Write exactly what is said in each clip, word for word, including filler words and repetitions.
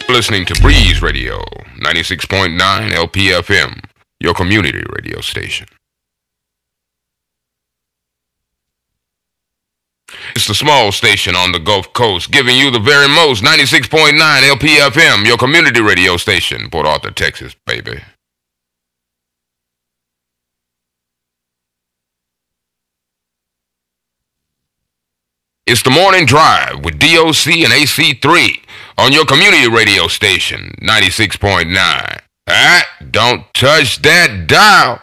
Listening to Breeze Radio, ninety-six point nine L P F M, your community radio station. It's the small station on the Gulf Coast, giving you the very most, ninety-six point nine L P F M, your community radio station, Port Arthur, Texas, baby. It's the Morning Drive with D O C and A C three on your community radio station, ninety-six point nine. Ah, don't touch that dial.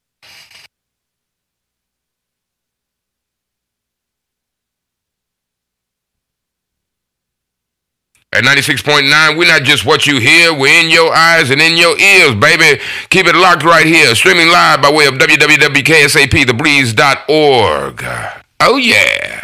At ninety-six point nine, we're not just what you hear, we're in your eyes and in your ears, baby. Keep it locked right here, streaming live by way of w w w dot k s a p the breeze dot org. Oh, yeah.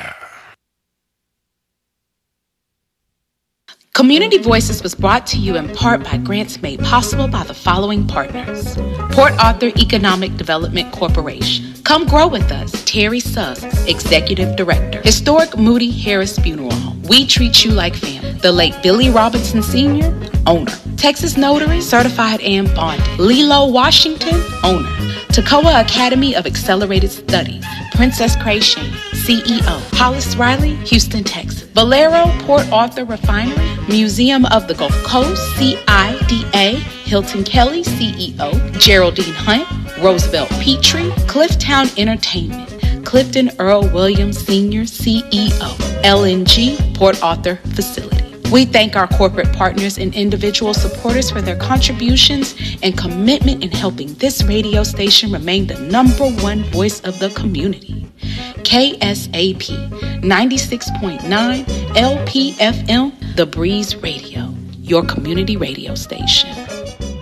Community Voices was brought to you in part by grants made possible by the following partners. Port Arthur Economic Development Corporation. Come grow with us. Terry Suggs, Executive Director. Historic Moody Harris Funeral Home. We treat you like family. The late Billy Robinson Senior, owner. Texas Notary, certified and bonded. Lilo Washington, owner. Toccoa Academy of Accelerated Studies. Princess Crashane, C E O. Hollis Riley, Houston, Texas. Valero Port Arthur Refinery. Museum of the Gulf Coast, C I D A. Hilton Kelly, C E O. Geraldine Hunt, Roosevelt Petrie. Clifftown Entertainment. Clifton Earl Williams Senior, C E O. L N G Port Arthur Facility. We thank our corporate partners and individual supporters for their contributions and commitment in helping this radio station remain the number one voice of the community. K S A P ninety-six point nine L P F M, The Breeze Radio, your community radio station.